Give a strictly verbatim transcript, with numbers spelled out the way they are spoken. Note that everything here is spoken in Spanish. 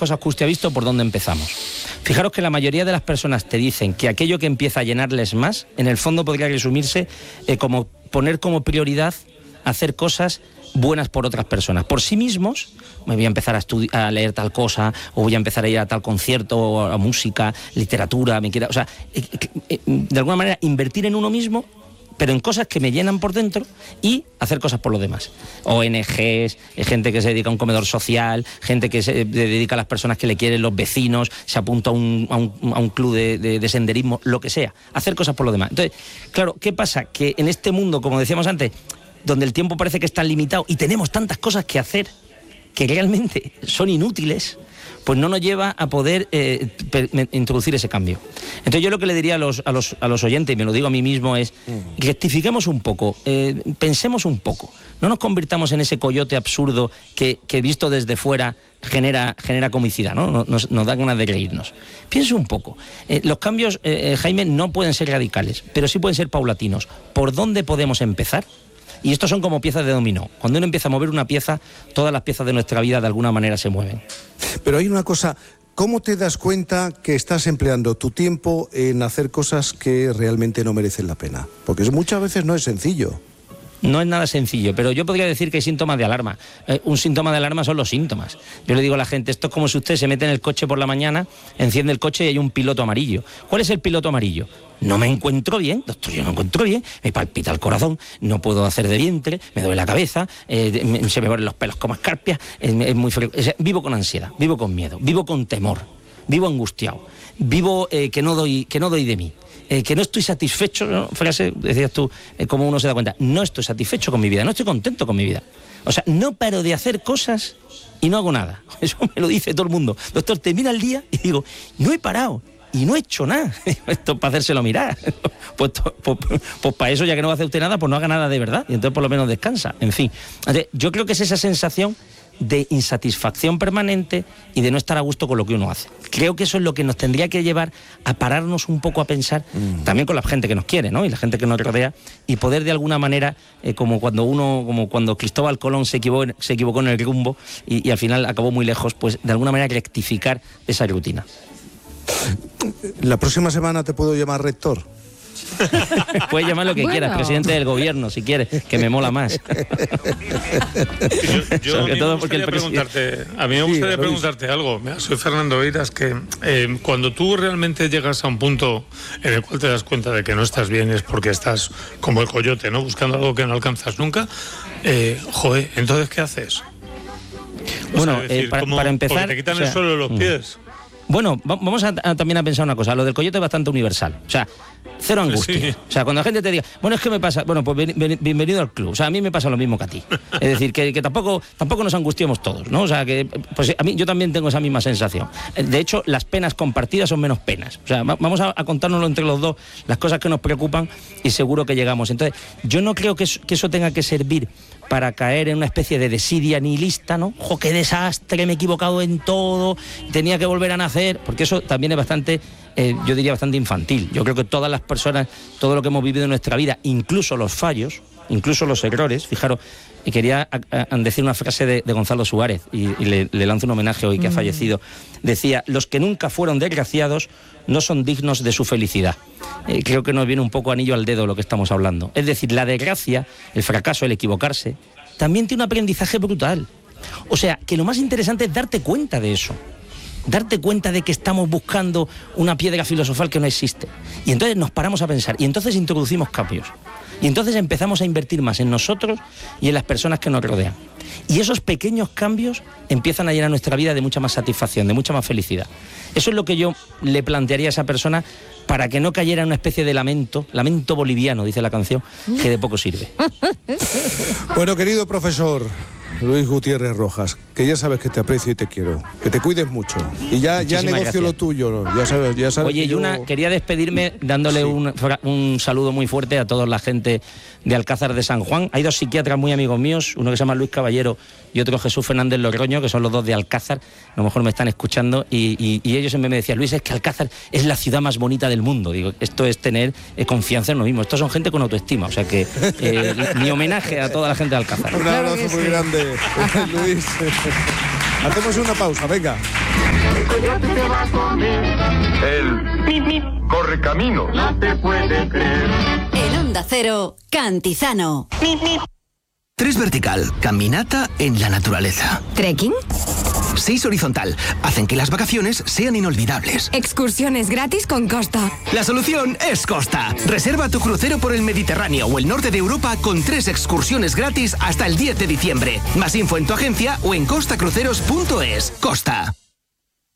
cosas que usted ha visto, ¿por dónde empezamos? Fijaros que la mayoría de las personas te dicen que aquello que empieza a llenarles más, en el fondo podría resumirse eh, como poner como prioridad hacer cosas buenas por otras personas. Por sí mismos, me voy a empezar a, estudi- a leer tal cosa, o voy a empezar a ir a tal concierto, o a música, literatura, me quiera, o sea, eh, eh, de alguna manera invertir en uno mismo, pero en cosas que me llenan por dentro, y hacer cosas por los demás. O N Ges, gente que se dedica a un comedor social, gente que se dedica a las personas que le quieren, los vecinos, se apunta a un, a un, a un club de, de, de senderismo, lo que sea. Hacer cosas por los demás. Entonces, claro, ¿qué pasa? Que en este mundo, como decíamos antes, donde el tiempo parece que está limitado y tenemos tantas cosas que hacer que realmente son inútiles, pues no nos lleva a poder eh, per, introducir ese cambio. Entonces yo lo que le diría a los, a los, a los oyentes, y me lo digo a mí mismo, es rectifiquemos un poco, eh, pensemos un poco, no nos convirtamos en ese coyote absurdo que, que visto desde fuera genera, genera comicidad, ¿no? Nos, nos da ganas de reírnos. Piense un poco. Eh, los cambios, eh, Jaime, no pueden ser radicales, pero sí pueden ser paulatinos. ¿Por dónde podemos empezar? Y estos son como piezas de dominó. Cuando uno empieza a mover una pieza, todas las piezas de nuestra vida de alguna manera se mueven. Pero hay una cosa, ¿cómo te das cuenta que estás empleando tu tiempo en hacer cosas que realmente no merecen la pena? Porque muchas veces no es sencillo. No es nada sencillo, pero yo podría decir que hay síntomas de alarma. Eh, un síntoma de alarma son los síntomas. Yo le digo a la gente, esto es como si usted se mete en el coche por la mañana, enciende el coche y hay un piloto amarillo. ¿Cuál es el piloto amarillo? No me encuentro bien, doctor, yo no me encuentro bien, me palpita el corazón, no puedo hacer de vientre, me duele la cabeza, eh, me, se me ponen los pelos como escarpias, es, es muy fre- es, vivo con ansiedad, vivo con miedo, vivo con temor, vivo angustiado, vivo eh, que no doy, que no doy de mí. Eh, que no estoy satisfecho, ¿no? Frase, decías tú, eh, como uno se da cuenta, no estoy satisfecho con mi vida, no estoy contento con mi vida. O sea, no paro de hacer cosas y no hago nada. Eso me lo dice todo el mundo. Doctor, te mira el día y digo, no he parado y no he hecho nada. Esto es para hacérselo mirar. Pues, pues, pues para eso, ya que no va a hacer usted nada, pues no haga nada de verdad y entonces por lo menos descansa. En fin, entonces, yo creo que es esa sensación de insatisfacción permanente y de no estar a gusto con lo que uno hace. Creo que eso es lo que nos tendría que llevar a pararnos un poco a pensar, mm. también con la gente que nos quiere, ¿no? Y la gente que nos rodea, y poder de alguna manera, eh, como cuando uno, como cuando Cristóbal Colón se equivocó, se equivocó en el rumbo y, y al final acabó muy lejos, pues de alguna manera rectificar esa rutina. La próxima semana te puedo llamar rector. Puedes llamar lo que bueno. quieras, presidente del gobierno, si quieres, que me mola más. Yo, yo a, mí todo porque el presidente... a mí me gustaría sí, preguntarte algo. Mira, soy Fernando Eiras, que eh, cuando tú realmente llegas a un punto en el cual te das cuenta de que no estás bien, es porque estás como el coyote, ¿no? Buscando algo que no alcanzas nunca. Eh, joder, ¿entonces qué haces? O bueno, sea, decir, eh, para, ¿cómo, para empezar... porque te quitan o sea, el suelo de los pies. Bueno, vamos a, a también a pensar una cosa. Lo del coyote es bastante universal. O sea, cero angustia. Sí. O sea, cuando la gente te diga, bueno, es que me pasa, bueno, pues bien, bien, bienvenido al club. O sea, a mí me pasa lo mismo que a ti. Es decir, que, que tampoco, tampoco nos angustiemos todos, ¿no? O sea, que pues a mí yo también tengo esa misma sensación. De hecho, las penas compartidas son menos penas. O sea, vamos a, a contárnoslo entre los dos, las cosas que nos preocupan, y seguro que llegamos. Entonces, yo no creo que eso, que eso tenga que servir para caer en una especie de desidia nihilista, ¿no? ¡Jo, qué desastre! Me he equivocado en todo, tenía que volver a nacer, porque eso también es bastante, eh, yo diría bastante infantil. Yo creo que todas las personas, todo lo que hemos vivido en nuestra vida, incluso los fallos, incluso los errores, fijaros, y quería a, a decir una frase de, de Gonzalo Suárez, y, y le, le lanzo un homenaje hoy que mm. ha fallecido. Decía, los que nunca fueron desgraciados no son dignos de su felicidad. Eh, creo que nos viene un poco anillo al dedo lo que estamos hablando. Es decir, la desgracia, el fracaso, el equivocarse, también tiene un aprendizaje brutal. O sea, que lo más interesante es darte cuenta de eso. Darte cuenta de que estamos buscando una piedra filosofal que no existe. Y entonces nos paramos a pensar, y entonces introducimos cambios. Y entonces empezamos a invertir más en nosotros y en las personas que nos rodean. Y esos pequeños cambios empiezan a llenar nuestra vida de mucha más satisfacción, de mucha más felicidad. Eso es lo que yo le plantearía a esa persona para que no cayera en una especie de lamento, lamento boliviano, dice la canción, que de poco sirve. Bueno, querido profesor Luis Gutiérrez Rojas, que ya sabes que te aprecio y te quiero, que te cuides mucho. Y ya, ya negocio gracias. Lo tuyo, ¿no? Ya sabes, ya sabes. Oye, que yo... Yuna, quería despedirme dándole sí. un, un saludo muy fuerte a toda la gente de Alcázar de San Juan. Hay dos psiquiatras muy amigos míos, uno que se llama Luis Caballero y otro Jesús Fernández Logroño, que son los dos de Alcázar, a lo mejor me están escuchando, y, y, y ellos siempre me decían, Luis, es que Alcázar es la ciudad más bonita del mundo. Digo, esto es tener eh, confianza en uno mismo. Estos son gente con autoestima, o sea que eh, mi homenaje a toda la gente de Alcázar. Un abrazo muy grande, Luis. Hacemos una pausa, venga. El coyote te va a comer. El correcamino. No te puede creer. En Onda Cero, Cantizano. Tres vertical, caminata en la naturaleza. ¿Trekking? Seis horizontal, hacen que las vacaciones sean inolvidables. Excursiones gratis con Costa. La solución es Costa. Reserva tu crucero por el Mediterráneo o el norte de Europa con tres excursiones gratis hasta el diez de diciembre. Más info en tu agencia o en costacruceros punto es. Costa.